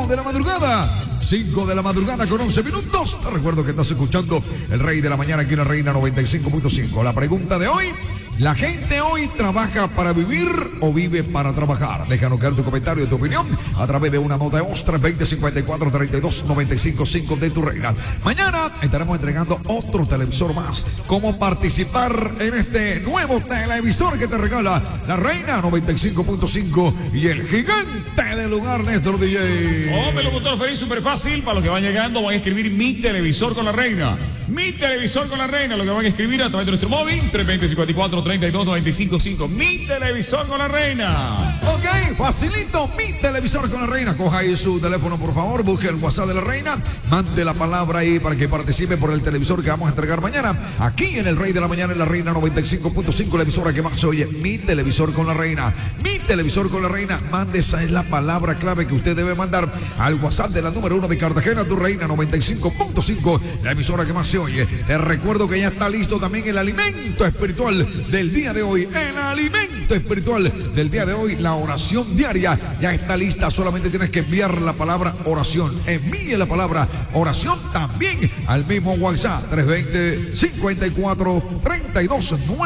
5 de la madrugada. 5 de la madrugada con 11 minutos. Te recuerdo que estás escuchando El Rey de la Mañana aquí en la Reina 95.5. La pregunta de hoy: ¿la gente hoy trabaja para vivir o vive para trabajar? Déjanos caer tu comentario y tu opinión a través de una nota de voz 320-54-32-95.5 de tu Reina. Mañana estaremos entregando otro televisor más. ¿Cómo participar en este nuevo televisor que te regala la Reina 95.5 y el gigante del lugar, Néstor DJ? Hombre, locutor feliz, súper fácil. Para los que van llegando, van a escribir mi televisor con la Reina. Mi televisor con la Reina, lo que van a escribir a través de nuestro móvil 320-54-32-95.5. Mi televisor con la Reina. Ok, facilito, mi televisor con la Reina. Coja ahí su teléfono, por favor, busque el WhatsApp de la Reina, mande la palabra ahí para que participe por el televisor que vamos a entregar mañana aquí en El Rey de la Mañana en la Reina 95.5, la emisora que más se oye. Mi televisor con la Reina. Mi televisor con la Reina. Mande, esa es la palabra clave que usted debe mandar al WhatsApp de la número 1 de Cartagena, tu Reina 95.5, la emisora que más se oye. Te recuerdo que ya está listo también el alimento espiritual del día de hoy. El alimento espiritual del día de hoy, la oración diaria, ya está lista. Solamente tienes que enviar la palabra oración. Envíe la palabra oración también al mismo WhatsApp 320-54-32-9.